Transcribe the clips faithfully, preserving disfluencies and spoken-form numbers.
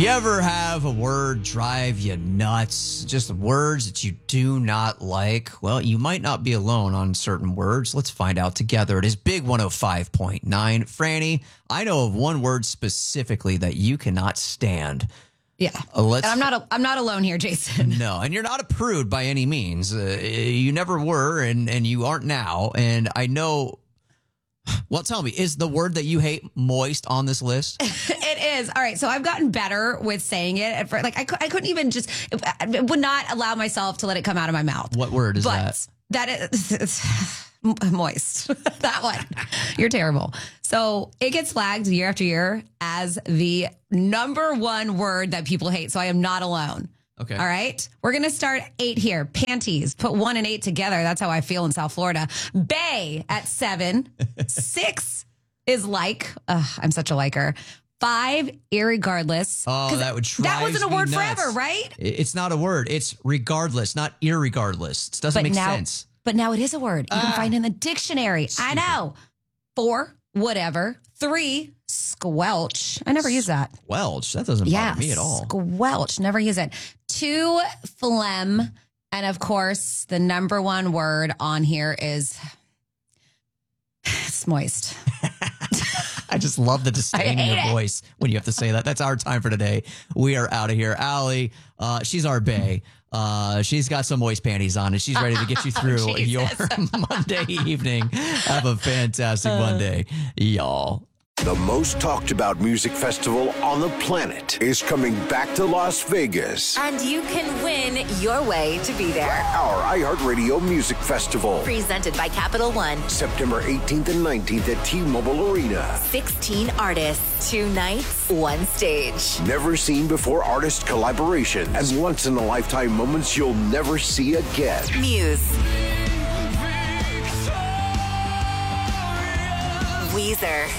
You ever have a word drive you nuts? Just words that you do not like? Well, you might not be alone on certain words. Let's find out together. It is Big one oh five point nine. Franny, I know of one word specifically that you cannot stand. Yeah. Uh, let's, and I'm not a, I'm not alone here, Jason. No, and you're not a prude by any means. Uh, you never were, and, and you aren't now. And I know... Well, tell me, is the word that you hate moist on this list? It is. All right. So I've gotten better with saying it. Like I, I couldn't even just, I would not allow myself to let it come out of my mouth. What word is but that? That is moist. That one. You're terrible. So it gets flagged year after year as the number one word that people hate. So I am not alone. Okay. All right. We're going to start eight here. Panties. Put one and eight together. That's how I feel in South Florida. Bay at seven. Six is like. Uh, I'm such a liker. Five, irregardless. Oh, that would drive That wasn't a me word nuts. forever, right? It's not a word. It's regardless, not irregardless. It doesn't But make now, sense. But now it is a word. You Ah. can find it in the dictionary. Stupid. I know. Four, whatever. Three, squelch. I never use that. Welch. That doesn't Yeah, bother me at all. squelch. Never use it. Two, phlegm. And of course, the number one word on here is it's moist. I just love the disdain in your hate it. voice when you have to say that. That's our time for today. We are out of here. Allie, uh, she's our bae. Uh, she's got some moist panties on and she's ready to get you through Oh, your Jesus. Monday evening. Have a fantastic Uh. Monday, y'all. The most talked about music festival on the planet is coming back to Las Vegas. And you can win your way to be there. Our iHeartRadio Music Festival. Presented by Capital One. September eighteenth and nineteenth at T-Mobile Arena. sixteen artists, two nights, one stage. Never seen before artist collaborations and once in a lifetime moments you'll never see again. Muse. Weezer.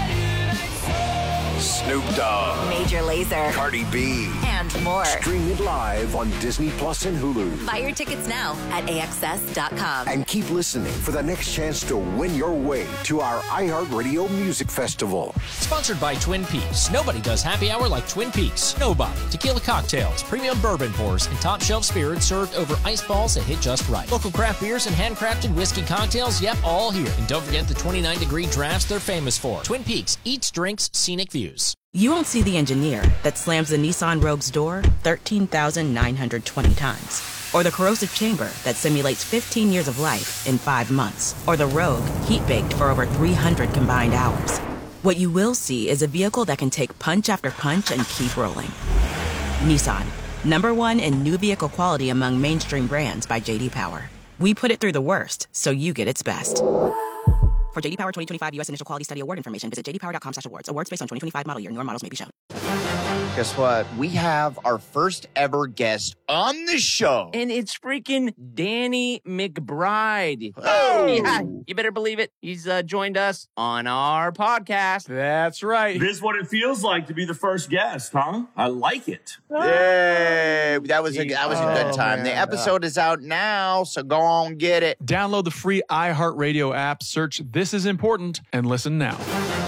Snoop Dogg. Major Lazer. Cardi B. And more. Stream it live on Disney Plus and Hulu. Buy your tickets now at A X S dot com. And keep listening for the next chance to win your way to our iHeartRadio Music Festival. Sponsored by Twin Peaks. Nobody does happy hour like Twin Peaks. Nobody. Tequila cocktails, premium bourbon pours, and top shelf spirits served over ice balls that hit just right. Local craft beers and handcrafted whiskey cocktails, yep, all here. And don't forget the twenty-nine degree drafts they're famous for. Twin Peaks. Eats, drinks, scenic views. You won't see the engineer that slams the Nissan Rogue's door thirteen thousand nine hundred twenty times. Or the corrosive chamber that simulates fifteen years of life in five months. Or the Rogue heat-baked for over three hundred combined hours. What you will see is a vehicle that can take punch after punch and keep rolling. Nissan, number one in new vehicle quality among mainstream brands by J D Power. We put it through the worst, so you get its best. For J D Power twenty twenty-five U S Initial Quality Study Award information, visit j d power dot com slash awards. Awards based on twenty twenty-five model year. Newer models may be shown. Guess what? We have our first ever guest on the show. And it's freaking Danny McBride. Oh. Yeah, you better believe it. He's uh, joined us on our podcast. That's right. This is what it feels like to be the first guest, huh? I like it. Yay! That was a that was a good Oh, time. man. The episode is out now, so go on get it. Download the free iHeartRadio app, search This Is Important, and listen now.